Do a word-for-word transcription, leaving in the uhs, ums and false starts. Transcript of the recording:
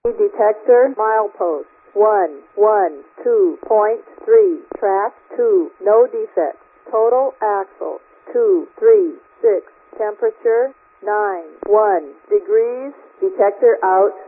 detector milepost one one two point three, track two, no defects, total axle two three six, temperature nine one degrees, detector out.